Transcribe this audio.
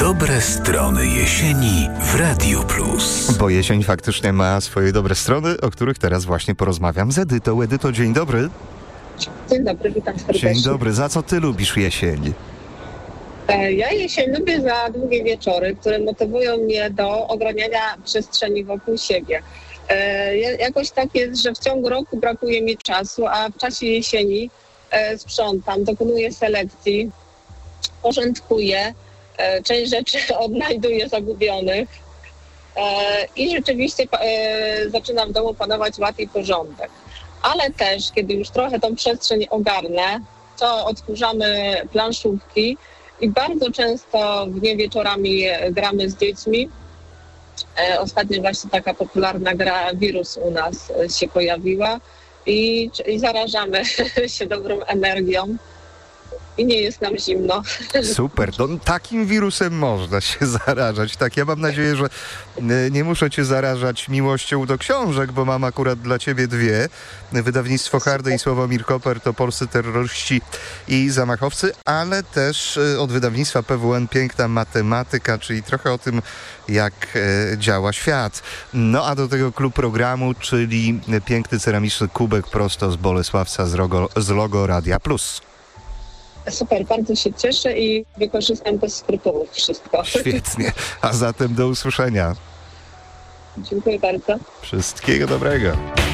Dobre strony jesieni w Radiu Plus. Bo jesień faktycznie ma swoje dobre strony, o których teraz właśnie porozmawiam z Edytą. Edyto, dzień dobry. Dzień dobry, witam serdecznie. Dzień dobry. Za co ty lubisz jesień? Ja jesień lubię za długie wieczory, które motywują mnie do ograniania przestrzeni wokół siebie. Jakoś tak jest, że w ciągu roku brakuje mi czasu, a w czasie jesieni sprzątam, dokonuję selekcji, porządkuję, część rzeczy odnajduję zagubionych i rzeczywiście zaczyna w domu panować ład i porządek. Ale też, kiedy już trochę tą przestrzeń ogarnę, to odkurzamy planszówki i bardzo często w dnie wieczorami gramy z dziećmi. Ostatnio właśnie taka popularna gra Wirus u nas się pojawiła i zarażamy się dobrą energią i nie jest nam zimno. Super, no, takim wirusem można się zarażać. Tak, ja mam nadzieję, że nie muszę cię zarażać miłością do książek, bo mam akurat dla ciebie dwie. Wydawnictwo Hardy i Sławomir Koper to polscy terroryści i zamachowcy, ale też od wydawnictwa PWN Piękna Matematyka, czyli trochę o tym, jak działa świat. No a do tego klub programu, czyli piękny ceramiczny kubek prosto z Bolesławca z logo Radia Plus. Super, bardzo się cieszę i wykorzystam bez skrupułów wszystko. Świetnie, a zatem do usłyszenia. Dziękuję bardzo. Wszystkiego dobrego.